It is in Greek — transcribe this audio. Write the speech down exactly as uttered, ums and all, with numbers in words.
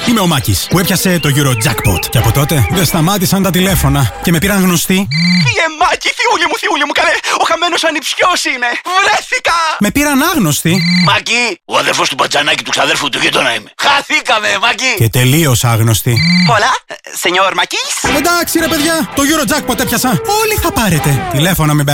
Είμαι ο Μάκης που έπιασε το Eurojackpot. Και από τότε δεν σταμάτησαν τα τηλέφωνα και με πήραν γνωστοί. Φύγε Μάκη, θιούλη μου, θιούλη μου, καλέ. Ο χαμένος ανιψιός είμαι. Βρέθηκα. Με πήραν άγνωστοι. Μάκη, ο αδερφός του μπατζανάκι του ξαδέρφου του γείτονα είμαι. Χαθήκαμε, Μάκη. Και τελείως άγνωστοι. Hola, señor Μακής. Εντάξει ρε παιδιά, το Eurojackpot έπιασα. Όλοι θα πάρετε. Τηλέφωνα με